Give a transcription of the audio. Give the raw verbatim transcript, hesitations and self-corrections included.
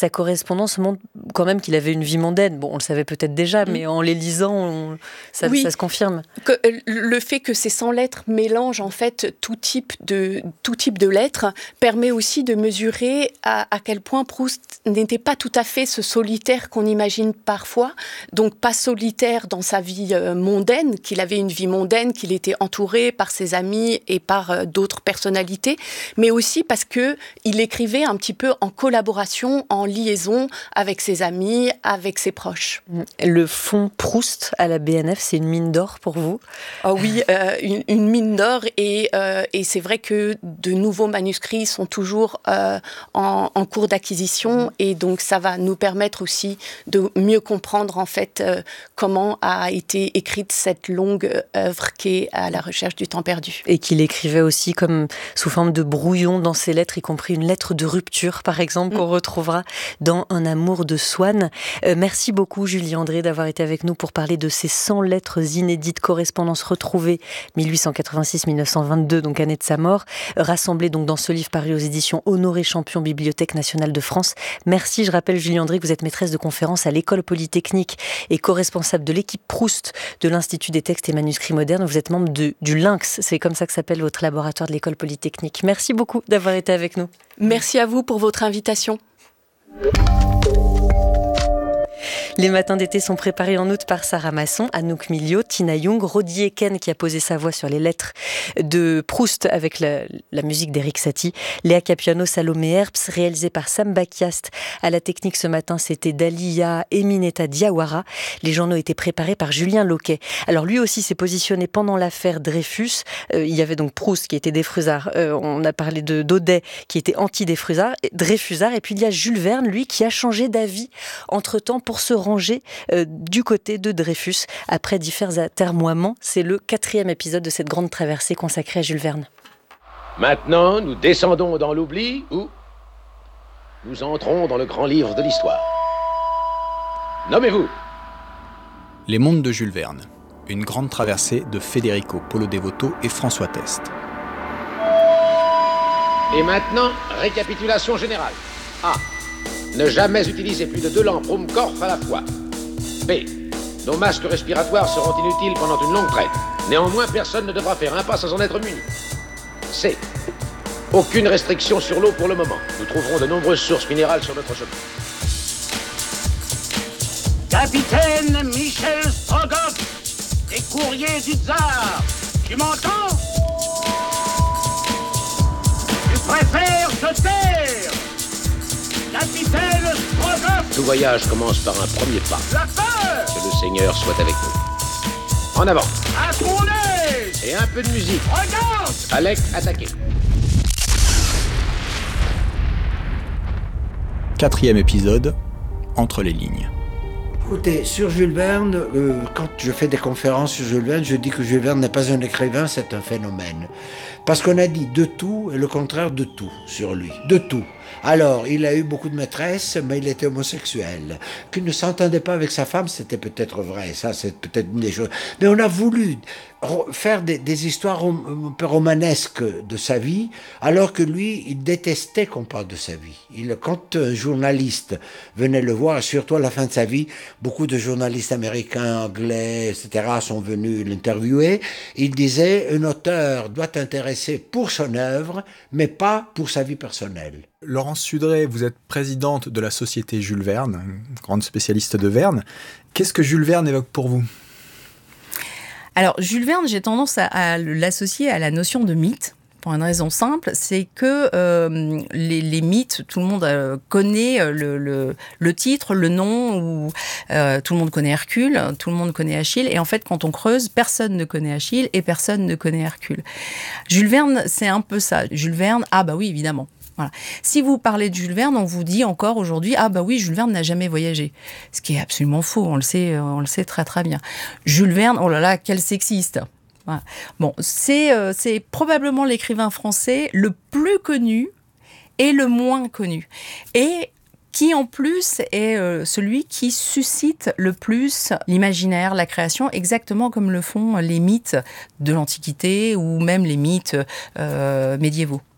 sa correspondance montre quand même qu'il avait une vie mondaine. Bon, on le savait peut-être déjà, mmh. mais en les lisant, on, ça, oui. ça se confirme. Que, le fait que ces cent lettres mélangent en fait tout type de, tout type de lettres permet aussi de mesurer à, à quel point Proust n'était pas tout à fait ce solitaire qu'on imagine parfois. Donc pas solitaire dans sa vie euh, mondaine, qu'il avait une vie mondaine, qu'il était entouré par ses amis et par euh, d'autres personnalités, mais aussi parce que il écrivait un petit peu en collaboration, en liaison avec ses amis, avec ses proches. Le fonds Proust à la B N F, c'est une mine d'or pour vous ? Oh oui, euh, une, une mine d'or et, euh, et c'est vrai que de nouveaux manuscrits sont toujours euh, en, en cours d'acquisition et donc ça va nous permettre aussi de mieux comprendre en fait euh, comment a été écrite cette longue œuvre qui est À la recherche du temps perdu. Et qu'il écrivait aussi comme sous forme de brouillon dans ses lettres, y compris une lettre de rupture, par exemple, qu'on mmh. retrouvera dans Un amour de Swann. Euh, merci beaucoup, Julie André, d'avoir été avec nous pour parler de ces cent lettres inédites, correspondances retrouvées, dix-huit cent quatre-vingt-six à dix-neuf cent vingt-deux, donc année de sa mort, rassemblées donc dans ce livre paru aux éditions Honoré Champion, Bibliothèque nationale de France. Merci, je rappelle, Julie André, que vous êtes maîtresse de conférences à l'École Polytechnique et co-responsable de l'équipe Proust de l'Institut des textes et manuscrits modernes. Vous êtes membre de, du Lynx, c'est comme ça que s'appelle votre laboratoire de l'École Polytechnique. Merci beaucoup d'avoir été avec nous. Merci à vous pour votre invitation. Les matins d'été sont préparés en août par Sarah Masson, Anouk Milio, Tina Young, Rodi Eken qui a posé sa voix sur les lettres de Proust avec la, la musique d'Eric Satie, Léa Capuano, Salomé Herbst, réalisé par Sam Bakiast. À la technique ce matin, c'était Dalia Emineta Diawara. Les journaux étaient préparés par Julien Loquet. Alors lui aussi s'est positionné pendant l'affaire Dreyfus. Euh, il y avait donc Proust qui était Dreyfusard. Euh, on a parlé de Daudet qui était anti-Dreyfusard, Dreyfusard. Et puis il y a Jules Verne, lui, qui a changé d'avis entre-temps pour se rangé euh, du côté de Dreyfus. Après divers atermoiements, c'est le quatrième épisode de cette grande traversée consacrée à Jules Verne. Maintenant, nous descendons dans l'oubli ou nous entrons dans le grand livre de l'histoire. Nommez-vous. Les mondes de Jules Verne. Une grande traversée de Federico Polo Devoto et François Test. Et maintenant, récapitulation générale. A. Ne jamais utiliser plus de deux lampes Ruhmkorff à la fois. B. Nos masques respiratoires seront inutiles pendant une longue traite. Néanmoins, personne ne devra faire un pas sans en être muni. C. Aucune restriction sur l'eau pour le moment. Nous trouverons de nombreuses sources minérales sur notre chemin. Capitaine Michel Strogoff, des courriers du tsar. Tu m'entends? Tu préfères te taire? Capitaine Strogoff! Tout voyage commence par un premier pas. La peur! Que le Seigneur soit avec nous. En avant! À ton aise! Et un peu de musique. Regarde! Alec, attaquez. Quatrième épisode, Entre les lignes. Écoutez, sur Jules Verne, euh, quand je fais des conférences sur Jules Verne, je dis que Jules Verne n'est pas un écrivain, c'est un phénomène. Parce qu'on a dit de tout et le contraire de tout sur lui. De tout. Alors, il a eu beaucoup de maîtresses, mais il était homosexuel. Qu'il ne s'entendait pas avec sa femme, c'était peut-être vrai, ça c'est peut-être une des choses. Mais on a voulu faire des, des histoires un peu romanesques de sa vie, alors que lui, il détestait qu'on parle de sa vie. Il, quand un journaliste venait le voir, surtout à la fin de sa vie, beaucoup de journalistes américains, anglais, et cetera sont venus l'interviewer, il disait, un auteur doit intéresser pour son œuvre, mais pas pour sa vie personnelle. Laurence Sudré, vous êtes présidente de la Société Jules Verne, une grande spécialiste de Verne. Qu'est-ce que Jules Verne évoque pour vous ? Alors, Jules Verne, j'ai tendance à, à l'associer à la notion de mythe, pour une raison simple, c'est que euh, les, les mythes, tout le monde euh, connaît le, le, le titre, le nom, ou euh, tout le monde connaît Hercule, tout le monde connaît Achille, et en fait, quand on creuse, personne ne connaît Achille et personne ne connaît Hercule. Jules Verne, c'est un peu ça. Jules Verne, ah bah oui, évidemment. Voilà. Si vous parlez de Jules Verne, on vous dit encore aujourd'hui, ah bah oui, Jules Verne n'a jamais voyagé. Ce qui est absolument faux, on le sait, on le sait très très bien. Jules Verne, oh là là, quel sexiste. Voilà. Bon, c'est, euh, c'est probablement l'écrivain français le plus connu et le moins connu. Et qui en plus est euh, celui qui suscite le plus l'imaginaire, la création, exactement comme le font les mythes de l'Antiquité ou même les mythes euh, médiévaux.